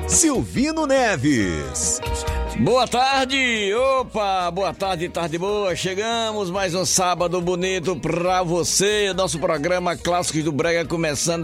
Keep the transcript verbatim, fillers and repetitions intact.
Silvino Neves. Boa tarde, opa, boa tarde, tarde boa, chegamos mais um sábado bonito pra você, nosso programa Clássicos do Brega começando